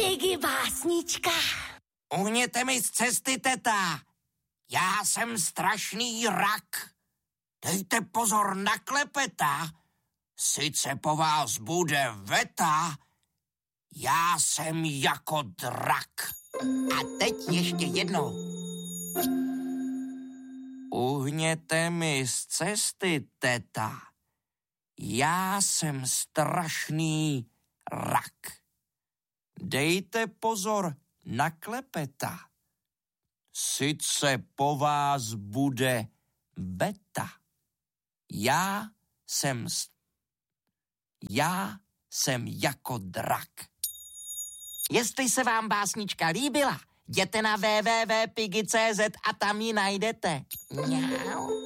Piggy básnička. Uhněte mi z cesty, teta. Já jsem strašný rak. Dejte pozor na klepeta. Sice po vás bude veta, já jsem jako drak. A teď ještě jednou. Uhněte mi z cesty, teta. Já jsem strašný rak. Dejte pozor na klepeta. Sice po vás bude beta. Já jsem jako drak. Jestli se vám básnička líbila, jděte na www.piggy.cz a tam ji najdete. Mňau.